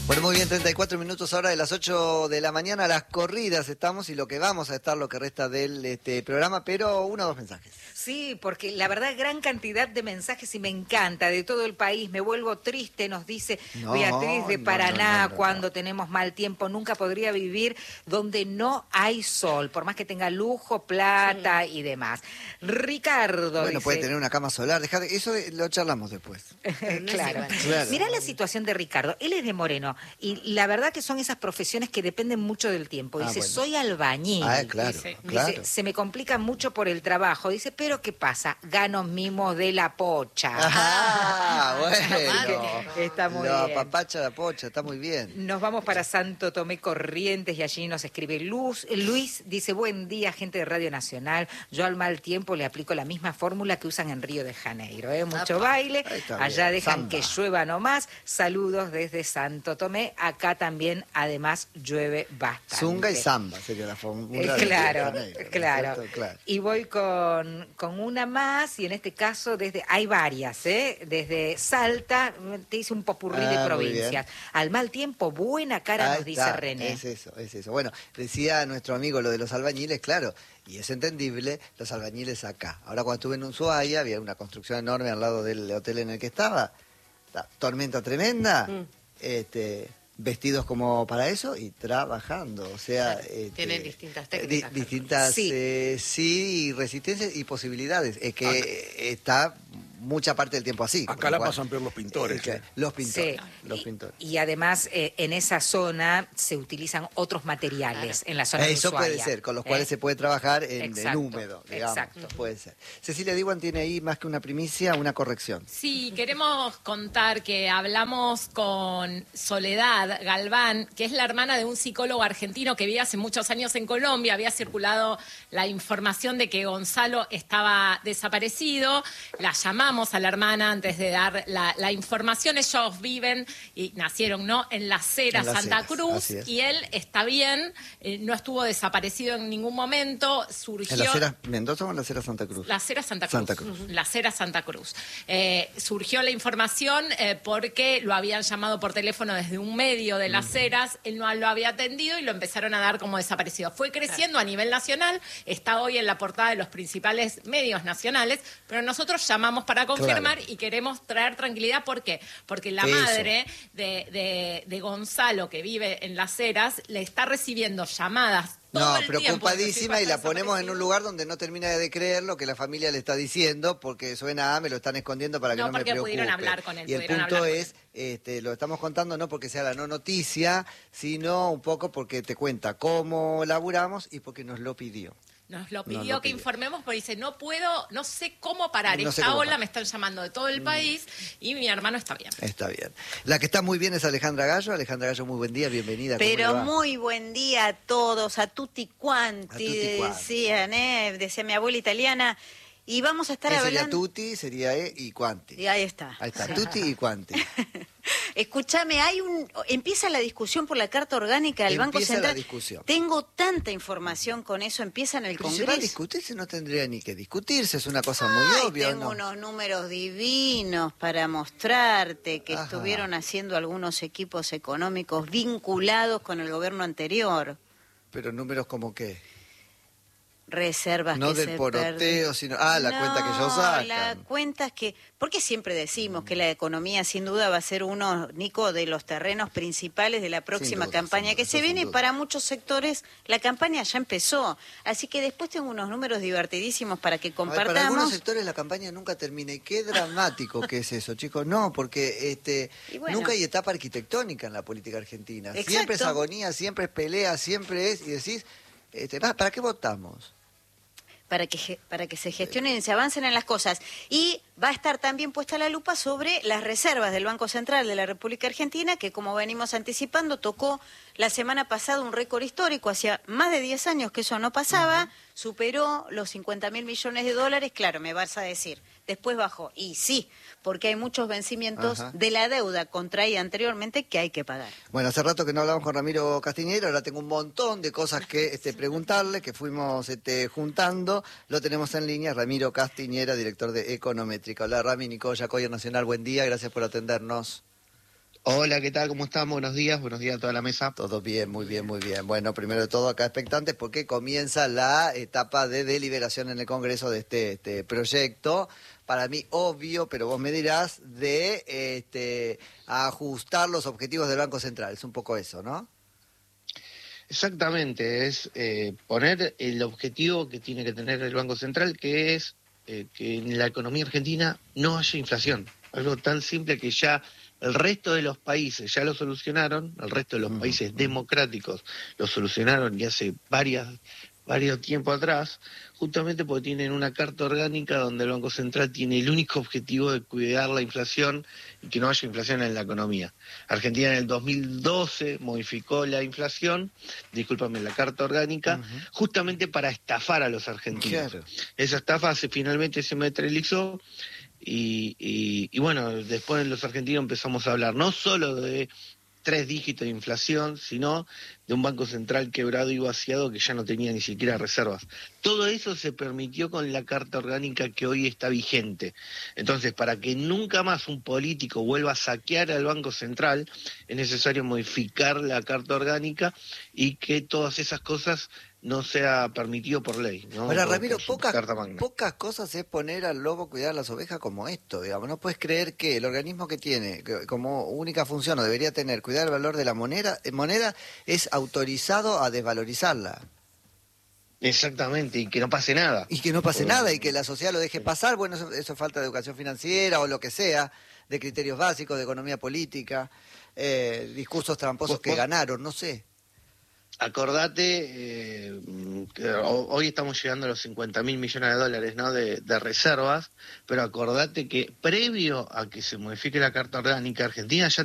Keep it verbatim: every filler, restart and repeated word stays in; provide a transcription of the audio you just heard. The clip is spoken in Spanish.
Bueno, muy bien, treinta y cuatro minutos ahora de las ocho de la mañana, las corridas estamos y lo que vamos a estar lo que resta del este, programa, pero uno o dos mensajes. Sí, porque la verdad gran cantidad de mensajes y me encanta, de todo el país. Me vuelvo triste, nos dice No, Beatriz de no, Paraná, no, no, no, cuando no. tenemos mal tiempo. Nunca podría vivir donde no hay sol, por más que tenga lujo, plata sí. y demás. Ricardo Bueno, dice... puede tener una cama solar, dejate, eso lo charlamos después. Claro. claro. Mirá la situación de Ricardo, él es de Moreno, y la verdad que son esas profesiones que dependen mucho del tiempo. Dice, ah, bueno. soy albañil. Ah, claro, dice, claro. Dice, se me complica mucho por el trabajo. Dice, pero ¿qué pasa? Gano mimos de la pocha. Ah, bueno. Está muy la bien. La papacha, la pocha, está muy bien. Nos vamos para Santo Tomé Corrientes y allí nos escribe Luz. Luis dice, buen día, gente de Radio Nacional. Yo al mal tiempo le aplico la misma fórmula que usan en Río de Janeiro. ¿eh? Mucho Apa. baile. Allá dejan Samba. que llueva nomás. Saludos desde Santo Tomé. Acá también, además, llueve bastante. Zunga y samba sería la fórmula. Eh, claro, de Janeiro, claro. claro. Y voy con, con una más, y en este caso desde hay varias, ¿eh? Desde Salta, te hice un popurrí ah, de provincias. Al mal tiempo, buena cara, Ahí nos dice está. René. Es eso, es eso. Bueno, decía nuestro amigo lo de los albañiles, claro, y es entendible, los albañiles acá. Ahora cuando estuve en Ushuaia, había una construcción enorme al lado del hotel en el que estaba, tormenta tremenda, mm. este... vestidos como para eso y trabajando, o sea... Claro, este, tienen distintas técnicas. Di, distintas, sí. Eh, sí, resistencias y posibilidades. Es que acá está mucha parte del tiempo así. Acá la pasan peor los pintores. Eh, ¿eh? Los pintores. Sí. Los y, pintores. y además, eh, en esa zona se utilizan otros materiales, claro. en la zona de Eso Ushuaia. puede ser, con los cuales ¿Eh? se puede trabajar en, Exacto, en húmedo, digamos. Exacto. Puede ser. Cecilia Diwan tiene ahí más que una primicia, una corrección. Sí, queremos contar que hablamos con Soledad Galván, que es la hermana de un psicólogo argentino que vivía hace muchos años en Colombia. Había circulado la información de que Gonzalo estaba desaparecido. La llamamos a la hermana antes de dar la, la información. Ellos viven y nacieron, ¿no?, en Las Heras, en Las Santa Heras, Cruz, y él está bien, eh, no estuvo desaparecido en ningún momento. Surgió... ¿En Las Heras Mendoza o en Las Heras Santa Cruz? Las Heras Santa Cruz. Santa Cruz. Las Heras Santa Cruz. Eh, surgió la información eh, porque lo habían llamado por teléfono desde un medio de Las Heras, él no lo había atendido y lo empezaron a dar como desaparecido. Fue creciendo a nivel nacional, está hoy en la portada de los principales medios nacionales, pero nosotros llamamos para confirmar, claro, y queremos traer tranquilidad. ¿Por qué? Porque la Eso. madre de, de, de Gonzalo, que vive en Las Heras, le está recibiendo llamadas No, preocupadísima, y la ponemos en un lugar donde no termina de creer lo que la familia le está diciendo, porque suena a, me lo están escondiendo para que no, no me preocupe. No, porque pudieron hablar con él. Y el punto es, este, lo estamos contando no porque sea la no noticia, sino un poco porque te cuenta cómo laburamos y porque nos lo pidió. Nos lo pidió, Nos lo que pidió. informemos, porque dice, no puedo, no sé cómo parar. No sé Esta cómo ola parar. me están llamando de todo el país y mi hermano está bien. Está bien. La que está muy bien es Alejandra Gallo. Alejandra Gallo, muy buen día, bienvenida. ¿Cómo Pero le va? muy buen día a todos, a tutti quanti, A tutti quanti. decían, ¿eh? Decía mi abuela italiana. Y vamos a estar E hablando... sería tutti, sería e y quanti. Y ahí está. Ahí está, Sí. tutti y quanti. Escúchame, hay un empieza la discusión por la Carta Orgánica del Banco Empieza Central. la discusión. Tengo tanta información con eso, empieza en el Pero si va a Congreso. discutirse, no tendría ni que discutirse, es una cosa muy Ay, obvia, tengo ¿no? unos números divinos para mostrarte que Ajá. estuvieron haciendo algunos equipos económicos vinculados con el gobierno anterior. Pero números como qué. Reservas No que del se poroteo, perdieron. sino... Ah, la No, cuenta que ellos sacan. la cuenta es que... Porque siempre decimos que la economía sin duda va a ser uno, Nico, de los terrenos principales de la próxima duda, campaña sin que duda, se sin viene, y duda. para muchos sectores la campaña ya empezó. Así que después tengo unos números divertidísimos para que A ver, para algunos compartamos. sectores la campaña nunca termina. Y qué dramático que es eso, chicos. No, porque este Y bueno. nunca hay etapa arquitectónica en la política argentina. Exacto. Siempre es agonía, siempre es pelea, siempre es... Y decís, este, ¿para qué votamos? para que ge- para que se gestionen y se avancen en las cosas. Y va a estar también puesta la lupa sobre las reservas del Banco Central de la República Argentina, que, como venimos anticipando, tocó la semana pasada un récord histórico. Hacía más de diez años que eso no pasaba, uh-huh. Superó los cincuenta mil millones de dólares. Claro, me vas a decir, después bajó. Y sí, porque hay muchos vencimientos Ajá. de la deuda contraída anteriormente que hay que pagar. Bueno, hace rato que no hablamos con Ramiro Castiñeira, ahora tengo un montón de cosas que este, preguntarle, que fuimos este, juntando. Lo tenemos en línea, Ramiro Castiñeira, director de Econométrica. Hola, Rami, Nicoya, Coyer Nacional, buen día, gracias por atendernos. Hola, ¿qué tal? ¿Cómo están? Buenos días, buenos días a toda la mesa. Todo bien, muy bien, muy bien. Bueno, primero de todo acá expectantes porque comienza la etapa de deliberación en el Congreso de este, este proyecto. Para mí obvio, pero vos me dirás, de este, ajustar los objetivos del Banco Central. Es un poco eso, ¿no? Exactamente, es eh, poner el objetivo que tiene que tener el Banco Central, que es eh, que en la economía argentina no haya inflación. Algo tan simple que ya el resto de los países ya lo solucionaron, el resto de los países democráticos lo solucionaron y hace varias, varios tiempo atrás, justamente porque tienen una carta orgánica donde el Banco Central tiene el único objetivo de cuidar la inflación y que no haya inflación en la economía. Argentina en el dos mil doce modificó la inflación, discúlpame, la carta orgánica, uh-huh. justamente para estafar a los argentinos. Claro. Esa estafa se, finalmente se materializó. Y, y, y bueno, después los argentinos empezamos a hablar no solo de tres dígitos de inflación, sino de un Banco Central quebrado y vaciado que ya no tenía ni siquiera reservas. Todo eso se permitió con la Carta Orgánica que hoy está vigente. Entonces, para que nunca más un político vuelva a saquear al Banco Central, es necesario modificar la Carta Orgánica y que todas esas cosas no sea permitido por ley, ¿no? Ahora, por, Ramiro, por pocas, pocas cosas es poner al lobo a cuidar a las ovejas como esto, digamos. No puedes creer que el organismo que tiene que, como única función o debería tener cuidar el valor de la moneda, moneda es autorizado a desvalorizarla. Exactamente, y que no pase nada. Y que no pase nada, y que la sociedad lo deje pasar. Bueno, eso, eso es falta de educación financiera o lo que sea, de criterios básicos, de economía política, eh, discursos tramposos que ganaron, no sé. Acordate, eh, que hoy estamos llegando a los cincuenta mil millones de dólares, ¿no? de, de reservas, pero acordate que previo a que se modifique la Carta Orgánica, Argentina ya